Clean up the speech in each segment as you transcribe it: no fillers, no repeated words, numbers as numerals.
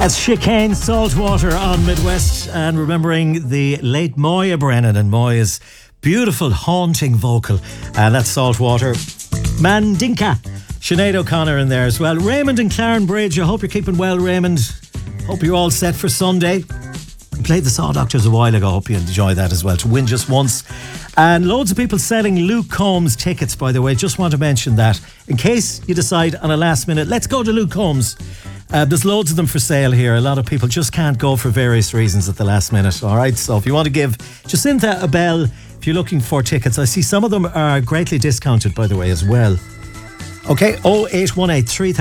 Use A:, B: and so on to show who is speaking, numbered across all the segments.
A: That's Chicane Saltwater on Midwest, and remembering the late Moya Brennan and Moya's beautiful, haunting vocal. And that's Saltwater. Mandinka. Sinead O'Connor in there as well. Raymond and Clarenbridge, I hope you're keeping well, Raymond. Hope you're all set for Sunday. We played the Saw Doctors a while ago. Hope you enjoy that as well. To win just once. And loads of people selling Luke Combs tickets, by the way. Just want to mention that. In case you decide on a last minute, let's go to Luke Combs. There's loads of them for sale here. A lot of people just can't go for various reasons at the last minute. All right, so if you want to give Jacinta a bell, if you're looking for tickets, I see some of them are greatly discounted, by the way, as well. Okay, 0818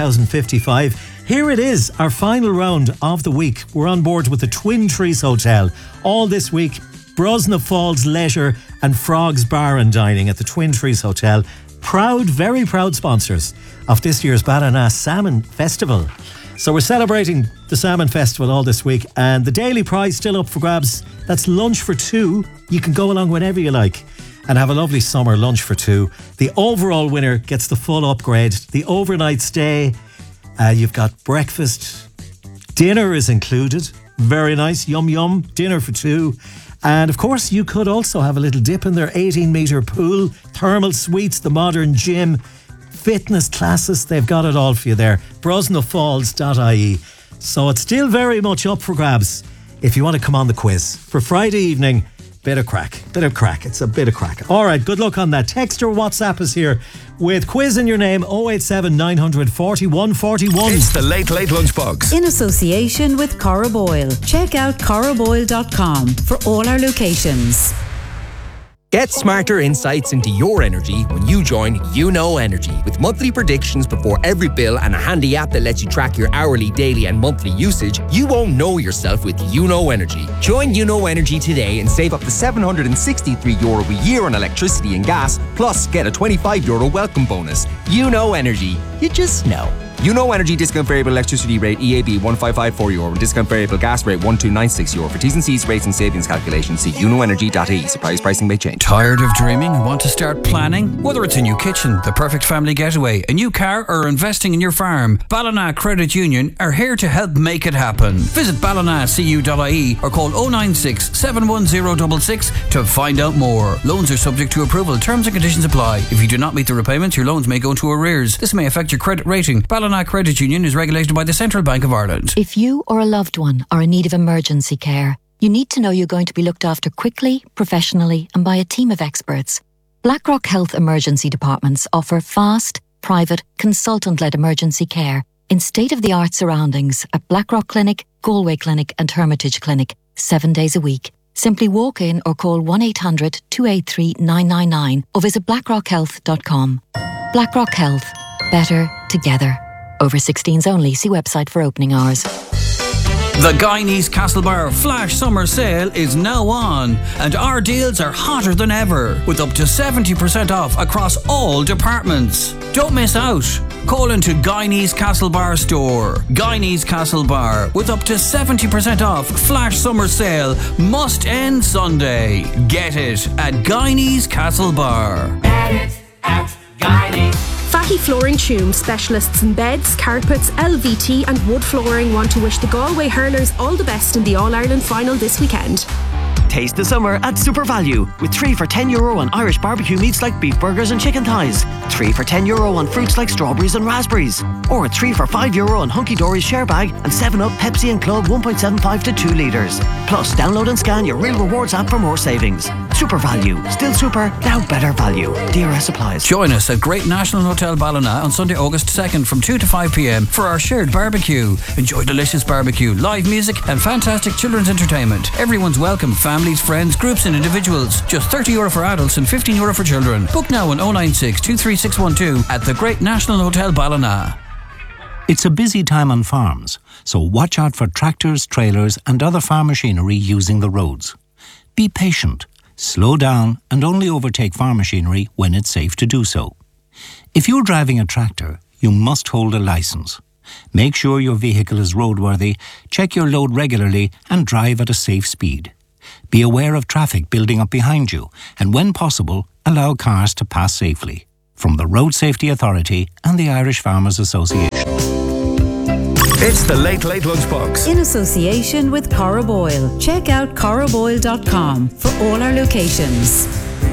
A: 3055. Here it is, our final round of the week. We're on board with the Twin Trees Hotel. All this week, Brosna Falls Leisure and Frogs Bar and Dining at the Twin Trees Hotel. Proud, very proud sponsors of this year's Ballina Salmon Festival. So we're celebrating the Salmon Festival all this week, and the daily prize still up for grabs. That's lunch for two. You can go along whenever you like and have a lovely summer lunch for two. The overall winner gets the full upgrade. The overnight stay, you've got breakfast. Dinner is included. Very nice. Yum yum. Dinner for two. And of course, you could also have a little dip in their 18-metre pool, thermal suites, the modern gym, fitness classes. They've got it all for you there. brosnafalls.ie. So it's still very much up for grabs if you want to come on the quiz. For Friday evening, bit of crack. It's a bit of crack. All right, good luck on that. Text or WhatsApp is here with quiz in your name, 087 900 4141.
B: It's the Late Late Lunchbox.
C: In association with Corraboyle. Check out corraboyle.com for all our locations.
D: Get smarter insights into your energy when you join YouKnow Energy. With monthly predictions before every bill and a handy app that lets you track your hourly, daily and monthly usage, you won't know yourself with YouKnow Energy. Join YouKnow Energy today and save up to €763 a year on electricity and gas, plus get a €25 welcome bonus. YouKnow Energy. You just know. YouKnow Energy discount variable electricity rate EAB €1554 and discount variable gas rate €1296. For T's and C's, rates and savings calculations, see youknowenergy.ie. Surprise pricing may change.
E: Tired of dreaming and want to start planning? Whether it's a new kitchen, the perfect family getaway, a new car or investing in your farm, Ballina Credit Union are here to help make it happen. Visit ballinacu.ie or call 096 71066 to find out more. Loans are subject to approval. Terms and conditions apply. If you do not meet the repayments, your loans may go into arrears. This may affect your credit rating. Ballina Credit Union is regulated by the Central Bank of Ireland.
F: If you or a loved one are in need of emergency care, you need to know you're going to be looked after quickly, professionally and by a team of experts. BlackRock Health Emergency Departments offer fast, private, consultant-led emergency care in state-of-the-art surroundings at Blackrock Clinic, Galway Clinic and Hermitage Clinic, 7 days a week. Simply walk in or call 1-800 283 999 or visit blackrockhealth.com. BlackRock Health. Better together. Over 16s only. See website for opening hours.
E: The Guyanese Castlebar Flash Summer Sale is now on, and our deals are hotter than ever, with up to 70% off across all departments. Don't miss out. Call into Guyanese Castlebar store. Guyanese Castlebar, with up to 70% off Flash Summer Sale, must end Sunday. Get it at Guyanese Castlebar.
G: Get it at Guyanese. Fatty Flooring Tume, specialists in beds, carpets, LVT and wood flooring, want to wish the Galway hurlers all the best in the All-Ireland final this weekend.
H: Taste the summer at Super Value with 3 for €10 on Irish barbecue meats like beef burgers and chicken thighs, 3 for €10 on fruits like strawberries and raspberries, or 3 for €5 on Hunky Dory's share bag and 7-Up, Pepsi and Club 1.75 to 2 litres. Plus, download and scan your Real Rewards app for more savings. Super Value. Still super, now better value. DRS applies.
E: Join us at Great National Hotel Ballina on Sunday, August 2nd from 2 to 5 p.m. for our shared barbecue. Enjoy delicious barbecue, live music and fantastic children's entertainment. Everyone's welcome. Families, friends, groups and individuals. Just €30 for adults and €15 for children. Book now on 096 23612 at the Great National Hotel Ballina.
I: It's a busy time on farms, so watch out for tractors, trailers and other farm machinery using the roads. Be patient, slow down and only overtake farm machinery when it's safe to do so. If you're driving a tractor, you must hold a licence. Make sure your vehicle is roadworthy, check your load regularly and drive at a safe speed. Be aware of traffic building up behind you and when possible, allow cars to pass safely. From the Road Safety Authority and the Irish Farmers Association.
B: It's the Late Lunchbox.
C: In association with Cora Boyle. Check out coraboyle.com for all our locations.